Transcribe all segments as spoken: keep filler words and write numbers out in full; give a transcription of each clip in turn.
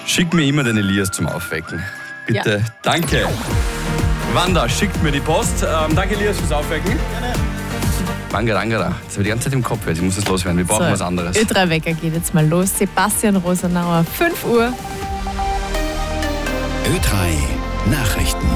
Schick mir immer den Elias zum Aufwecken. Bitte, Ja. danke. Wanda, schickt mir die Post. Ähm, danke Elias fürs Aufwecken. Gerne. Bangarangara, das habe ich die ganze Zeit im Kopf. Ich muss das loswerden, wir brauchen So, was anderes. Ö drei Wecker geht jetzt mal los. Sebastian Rosenauer, fünf Uhr. Ö drei Nachrichten.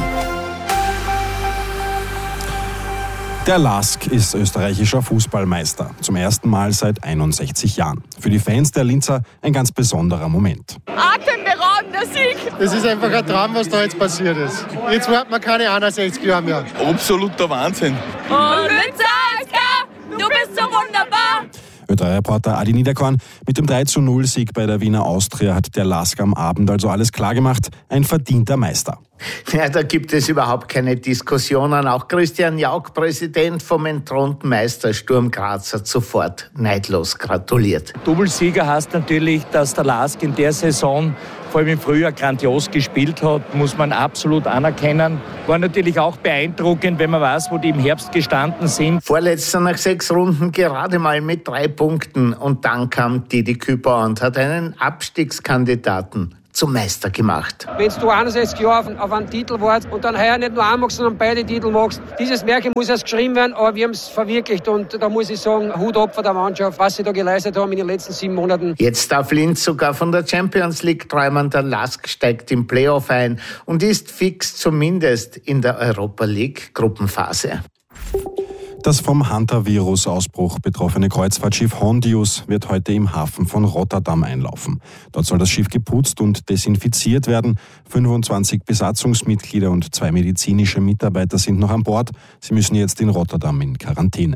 Der LASK ist österreichischer Fußballmeister. Zum ersten Mal seit einundsechzig Jahren. Für die Fans der Linzer ein ganz besonderer Moment. Atemberaubender Sieg! Es ist einfach ein Traum, was da jetzt passiert ist. Jetzt warten wir keine einundsechzig Jahre mehr. Absoluter Wahnsinn. Und Linzer, du bist so wunderbar! Ö drei Reporter Adi Niederkorn. Mit dem drei zu null Sieg bei der Wiener Austria hat der LASK am Abend also alles klargemacht. Ein verdienter Meister. Ja, da gibt es überhaupt keine Diskussionen. Auch Christian Jauch, Präsident vom entthronten Meister Sturm Graz, hat sofort neidlos gratuliert. Doublesieger heißt natürlich, dass der LASK in der Saison, vor allem im Frühjahr, grandios gespielt hat, muss man absolut anerkennen. War natürlich auch beeindruckend, wenn man weiß, wo die im Herbst gestanden sind. Vorletzter nach sechs Runden gerade mal mit drei Punkten. Und dann kam Didi Küper und hat einen Abstiegskandidaten zum Meister gemacht. Wenn du einundsechzig Jahre auf, auf einen Titel warst und dann heuer nicht nur einen magst, sondern beide Titel magst, dieses Märchen muss erst geschrieben werden, aber wir haben es verwirklicht und da muss ich sagen, Hut ab von der Mannschaft, was sie da geleistet haben in den letzten sieben Monaten. Jetzt darf Linz sogar von der Champions League träumen, der LASK steigt im Playoff ein und ist fix zumindest in der Europa League Gruppenphase. Das vom Hunter-Virus-Ausbruch betroffene Kreuzfahrtschiff Hondius wird heute im Hafen von Rotterdam einlaufen. Dort soll das Schiff geputzt und desinfiziert werden. fünfundzwanzig Besatzungsmitglieder und zwei medizinische Mitarbeiter sind noch an Bord. Sie müssen jetzt in Rotterdam in Quarantäne.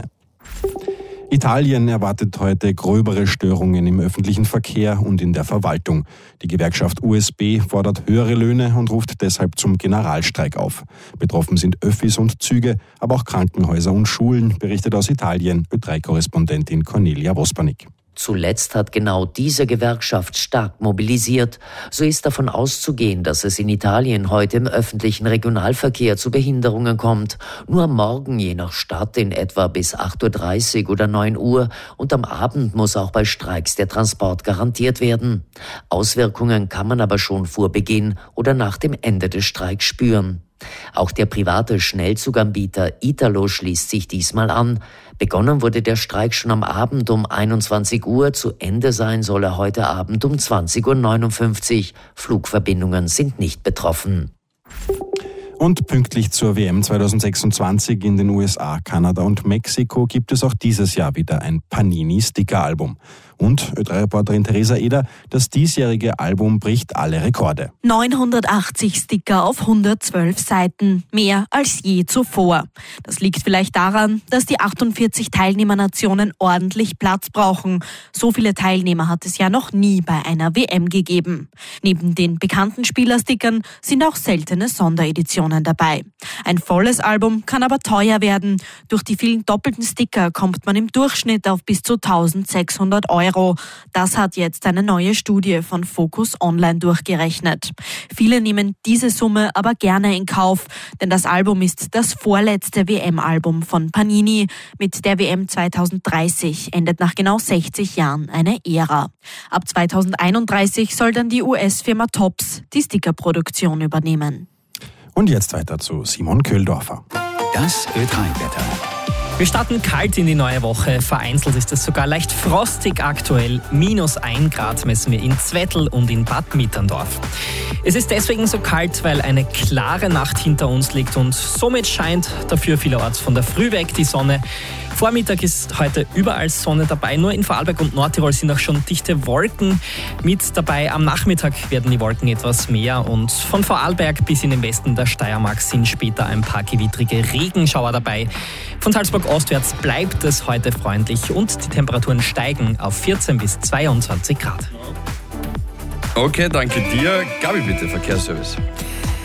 Italien erwartet heute gröbere Störungen im öffentlichen Verkehr und in der Verwaltung. Die Gewerkschaft U S B fordert höhere Löhne und ruft deshalb zum Generalstreik auf. Betroffen sind Öffis und Züge, aber auch Krankenhäuser und Schulen, berichtet aus Italien Ö drei Korrespondentin Cornelia Vospanik. Zuletzt hat genau diese Gewerkschaft stark mobilisiert. So ist davon auszugehen, dass es in Italien heute im öffentlichen Regionalverkehr zu Behinderungen kommt. Nur am Morgen je nach Stadt in etwa bis acht Uhr dreißig oder neun Uhr und am Abend muss auch bei Streiks der Transport garantiert werden. Auswirkungen kann man aber schon vor Beginn oder nach dem Ende des Streiks spüren. Auch der private Schnellzuganbieter Italo schließt sich diesmal an. Begonnen wurde der Streik schon am Abend um einundzwanzig Uhr, zu Ende sein soll er heute Abend um zwanzig Uhr neunundfünfzig. Flugverbindungen sind nicht betroffen. Und pünktlich zur W M zweitausendsechsundzwanzig in den U S A, Kanada und Mexiko gibt es auch dieses Jahr wieder ein Panini-Sticker-Album. Und Ö drei Reporterin Theresa Eder, das diesjährige Album bricht alle Rekorde. neunhundertachtzig Sticker auf hundertzwölf Seiten, mehr als je zuvor. Das liegt vielleicht daran, dass die achtundvierzig Teilnehmernationen ordentlich Platz brauchen. So viele Teilnehmer hat es ja noch nie bei einer W M gegeben. Neben den bekannten Spielerstickern sind auch seltene Sondereditionen dabei. Ein volles Album kann aber teuer werden. Durch die vielen doppelten Sticker kommt man im Durchschnitt auf bis zu eintausendsechshundert Euro. Das hat jetzt eine neue Studie von Focus Online durchgerechnet. Viele nehmen diese Summe aber gerne in Kauf, denn das Album ist das vorletzte W M-Album von Panini. Mit der W M zweitausenddreißig endet nach genau sechzig Jahren eine Ära. Ab zweitausendeinunddreißig soll dann die U S-Firma Topps die Stickerproduktion übernehmen. Und jetzt weiter zu Simon Köhldorfer. Das Ö drei Wetter. Wir starten kalt in die neue Woche. Vereinzelt ist es sogar leicht frostig aktuell. Minus ein Grad messen wir in Zwettl und in Bad Mitterndorf. Es ist deswegen so kalt, weil eine klare Nacht hinter uns liegt und somit scheint dafür vielerorts von der Früh weg die Sonne. Vormittag ist heute überall Sonne dabei, nur in Vorarlberg und Nordtirol sind auch schon dichte Wolken mit dabei. Am Nachmittag werden die Wolken etwas mehr und von Vorarlberg bis in den Westen der Steiermark sind später ein paar gewittrige Regenschauer dabei. Von Salzburg ostwärts bleibt es heute freundlich und die Temperaturen steigen auf vierzehn bis zweiundzwanzig Grad. Okay, danke dir. Gabi, bitte, Verkehrsservice.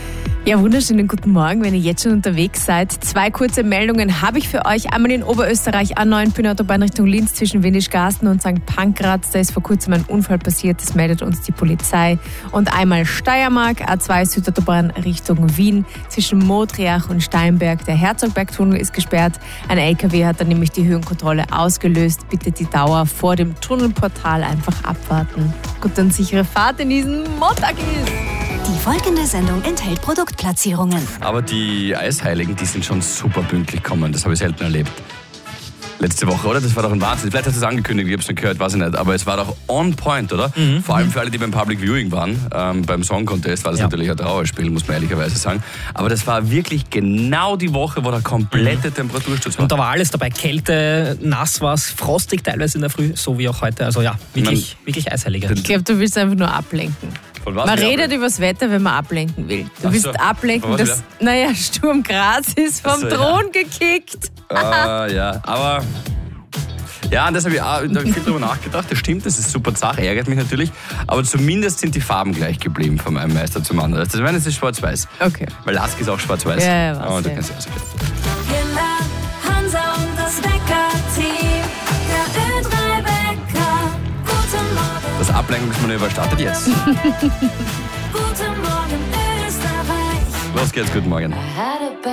Ja, wunderschönen guten Morgen, wenn ihr jetzt schon unterwegs seid. Zwei kurze Meldungen habe ich für euch. Einmal in Oberösterreich A neun Bühnenautobahn Richtung Linz zwischen Windischgarsten und Sankt Pankraz. Da ist vor kurzem ein Unfall passiert, das meldet uns die Polizei. Und einmal Steiermark, A zwei Südautobahn Richtung Wien zwischen Modriach und Steinberg. Der Herzogbergtunnel ist gesperrt. Ein L K W hat dann nämlich die Höhenkontrolle ausgelöst. Bitte die Dauer vor dem Tunnelportal einfach abwarten. Gut und sichere Fahrt in diesen Montag ist. Die folgende Sendung enthält Produktplatzierungen. Aber die Eisheiligen, die sind schon super pünktlich gekommen. Das habe ich selten erlebt. Letzte Woche, oder? Das war doch ein Wahnsinn. Vielleicht hast du es angekündigt, ich habe es nicht gehört, weiß ich nicht. Aber es war doch on point, oder? Mhm. Vor allem für alle, die beim Public Viewing waren. Ähm, beim Song Contest war das ja natürlich ein Trauerspiel, muss man ehrlicherweise sagen. Aber das war wirklich genau die Woche, wo der komplette mhm. Temperatursturz war. Und da war alles dabei. Kälte, nass war es, frostig teilweise in der Früh, so wie auch heute. Also ja, wirklich, man, wirklich Eisheilige. Ich glaube, du willst einfach nur ablenken. Von was man redet über das Wetter, wenn man ablenken will. Du Ach willst so. ablenken, dass, naja, Sturm Graz ist vom Ach so, Thron ja. gekickt. Äh, ja, aber... Ja, und das habe ich auch da hab ich viel drüber nachgedacht. Das stimmt, das ist super Sache, ärgert mich natürlich. Aber zumindest sind die Farben gleich geblieben von einem Meister zum anderen. Das meine, es ist schwarz-weiß. Okay. Weil Lask ist auch schwarz-weiß. Ja, ja, was, oh, da ja. kannst du also Hansa und das Wecker-Team. Der Ö drei Wecker. Guten Morgen. Das Ablenkungsmanöver startet jetzt. Guten Morgen, Österreich. Los geht's, guten Morgen.